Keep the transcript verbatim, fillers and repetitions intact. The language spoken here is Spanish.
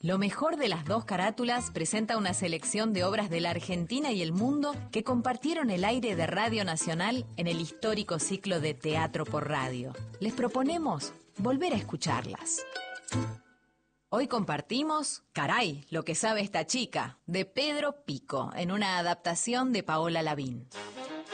Lo mejor de las dos carátulas presenta una selección de obras de la Argentina y el mundo que compartieron el aire de Radio Nacional en el histórico ciclo de Teatro por Radio. Les proponemos volver a escucharlas. Hoy compartimos Caray, lo que sabe esta chica, de Pedro Pico, en una adaptación de Paola Lavín.